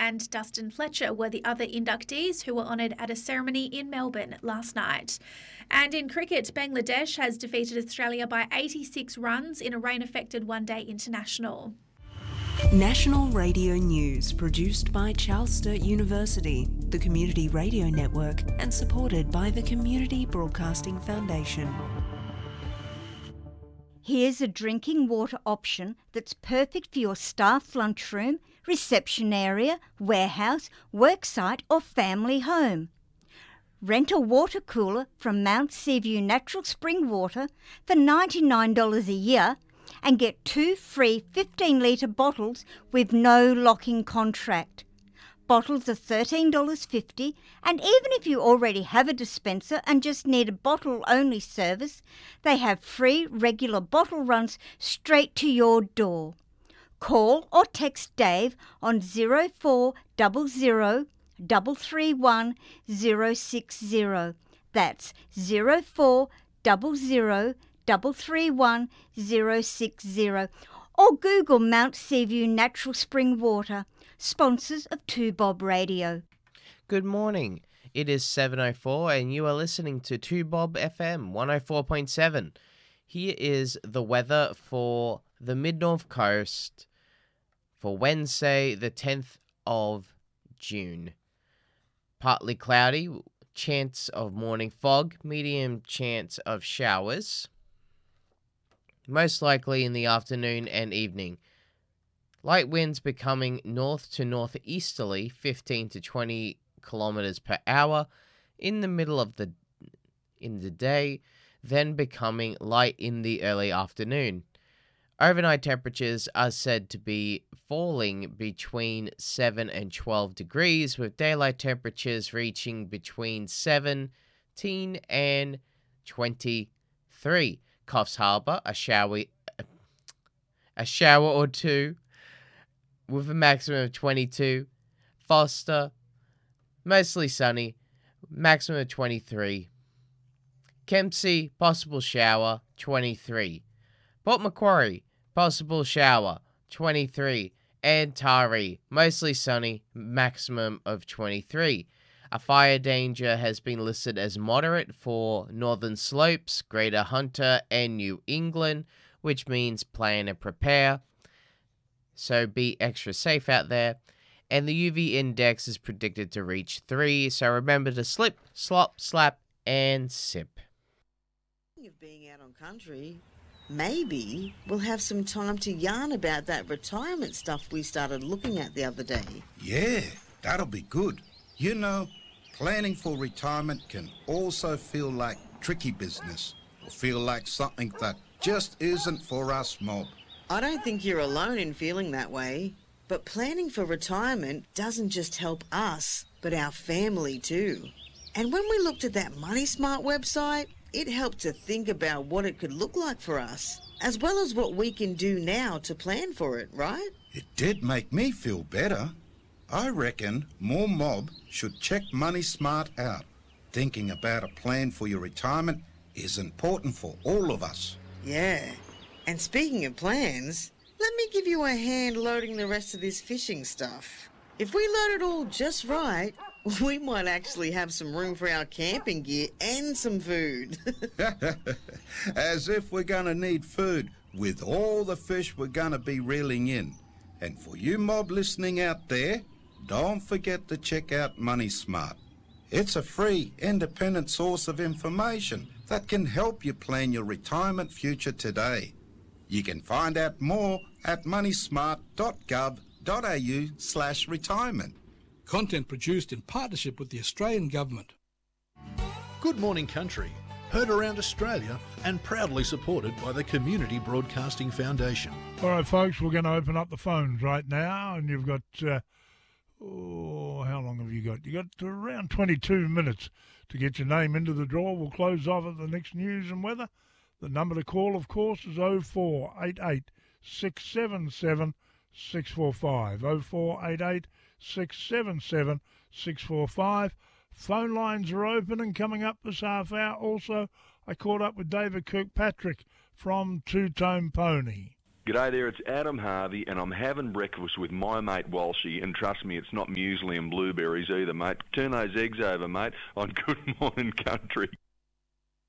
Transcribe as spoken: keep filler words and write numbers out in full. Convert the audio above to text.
and Dustin Fletcher were the other inductees who were honoured at a ceremony in Melbourne last night. And in cricket, Bangladesh has defeated Australia by eighty-six runs in a rain-affected one-day international. National Radio News, produced by Charles Sturt University, the Community Radio Network, and supported by the Community Broadcasting Foundation. Here's a drinking water option that's perfect for your staff lunchroom, reception area, warehouse, worksite or family home. Rent a water cooler from Mount Seaview Natural Spring Water for ninety-nine dollars a year and get two free fifteen litre bottles with no locking contract. Bottles are thirteen dollars fifty, and even if you already have a dispenser and just need a bottle-only service, they have free regular bottle runs straight to your door. Call or text Dave on zero four zero zero, three three one, zero six zero. That's zero four zero zero, three three one, zero six zero. Or Google Mount Seaview Natural Spring Water, sponsors of two Bob Radio. Good morning. It is seven oh four and you are listening to two Bob F M one oh four point seven. Here is the weather for the Mid-North Coast for Wednesday, the tenth of June. Partly cloudy, chance of morning fog, medium chance of showers, most likely in the afternoon and evening. Light winds becoming north to northeasterly, fifteen to twenty kilometers per hour in the middle of the in the day, then becoming light in the early afternoon. Overnight temperatures are said to be falling between seven and twelve degrees, with daylight temperatures reaching between seventeen and twenty-three. Coffs Harbour, a shower, a shower or two, with a maximum of twenty-two. Foster, mostly sunny, maximum of twenty-three. Kempsey, possible shower, twenty-three. Port Macquarie, possible shower, twenty-three. And Taree, mostly sunny, maximum of twenty-three. A fire danger has been listed as moderate for Northern Slopes, Greater Hunter, and New England, which means plan and prepare. So be extra safe out there. And the U V index is predicted to reach three, so remember to slip, slop, slap, and sip. Of being out on country, maybe we'll have some time to yarn about that retirement stuff we started looking at the other day. Yeah, that'll be good. You know, planning for retirement can also feel like tricky business, or feel like something that just isn't for us mob. I don't think you're alone in feeling that way, but planning for retirement doesn't just help us, but our family too. And when we looked at that Money Smart website, it helped to think about what it could look like for us, as well as what we can do now to plan for it, right? It did make me feel better. I reckon more mob should check Money Smart out. Thinking about a plan for your retirement is important for all of us. Yeah. And speaking of plans, let me give you a hand loading the rest of this fishing stuff. If we load it all just right, we might actually have some room for our camping gear and some food. As if we're going to need food with all the fish we're going to be reeling in. And for you mob listening out there, don't forget to check out Money Smart. It's a free, independent source of information that can help you plan your retirement future today. You can find out more at moneysmart dot gov dot a u slash retirement. Content produced in partnership with the Australian Government. Good Morning Country, heard around Australia and proudly supported by the Community Broadcasting Foundation. All right, folks, we're going to open up the phones right now, and you've got, uh, oh, how long have you got? You got around twenty-two minutes to get your name into the draw. We'll close off at the next news and weather. The number to call, of course, is oh four eight eight, six seven seven, six four five. oh four eight eight, six seven seven, six four five. Phone lines are open, and coming up this half hour also, I caught up with David Kirkpatrick from Two Tone Pony. G'day there, it's Adam Harvey, and I'm having breakfast with my mate Walshy, and trust me, it's not muesli and blueberries either, mate. Turn those eggs over, mate, on Good Morning Country.